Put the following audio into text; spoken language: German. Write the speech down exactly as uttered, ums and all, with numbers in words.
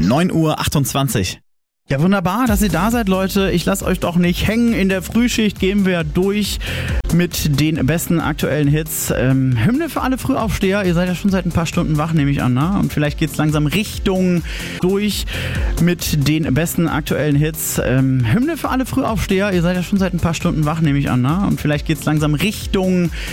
neun Uhr achtundzwanzig. Ja, wunderbar, dass ihr da seid, Leute. Ich lasse euch doch nicht hängen. In der Frühschicht gehen wir durch mit den besten aktuellen Hits. Ähm, Hymne für alle Frühaufsteher. Ihr seid ja schon seit ein paar Stunden wach, nehme ich an, ne? Und vielleicht geht's langsam Richtung durch mit den besten aktuellen Hits. Ähm, Hymne für alle Frühaufsteher. Ihr seid ja schon seit ein paar Stunden wach, nehme ich an, ne? Und vielleicht geht's langsam Richtung